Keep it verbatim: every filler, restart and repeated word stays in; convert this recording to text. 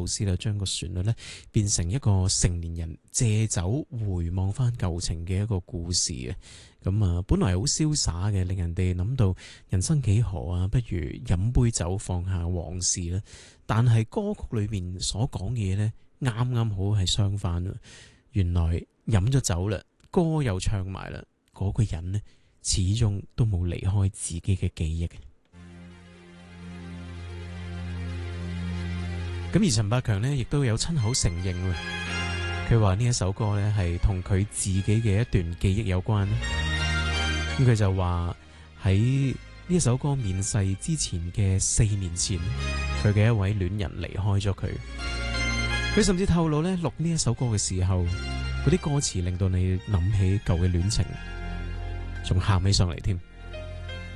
師啦，將個旋律咧變成一個成年人借酒回望翻舊情嘅一個故事啊！咁啊，本來好瀟灑嘅，令人哋諗到人生幾何啊，不如飲杯酒放下往事啦。但係歌曲裏邊所講嘅嘢咧，啱啱好係相反啊！原來飲咗酒啦，歌又唱埋啦，嗰個人呢，始終都冇離開自己嘅記憶。咁而陳百強呢，亦都有親口承認，佢話呢一首歌呢係同佢自己嘅一段記憶有關。咁佢就話喺呢一首歌面世之前嘅四年前，佢嘅一位戀人離開咗佢。佢甚至透露呢，錄呢一首歌嘅時候，嗰啲歌詞令到你諗起舊嘅戀情，仲喊起上嚟添。